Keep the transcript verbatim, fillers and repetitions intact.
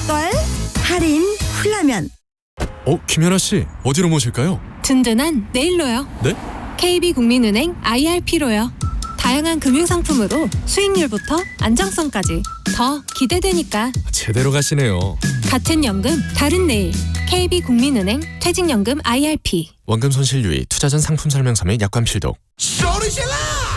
걸 할인 훌라면. 어, 김연아 씨, 어디로 모실까요? 든든한 내일로요. 네? 케이비국민은행 아이알피로요. 다양한 금융상품으로 수익률부터 안정성까지 더 기대되니까. 제대로 가시네요. 같은 연금 다른 내일. 케이비국민은행 퇴직연금 아이알피. 원금 손실 유의, 투자 전 상품 설명서 및 약관 필독.